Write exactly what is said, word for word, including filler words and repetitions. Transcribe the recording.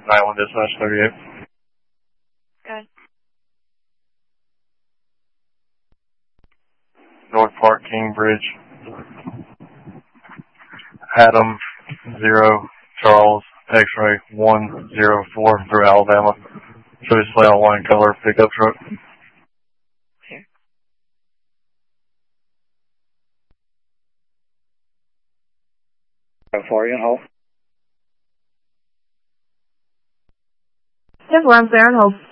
nine one dispatch thirty-eight. Good. North Park, Kingbridge. Adam, zero, Charles, X-ray, one, zero, four, through Alabama. So we slay on wine color pickup truck. Here. How far are you in hold? Yes, we're on there in hold.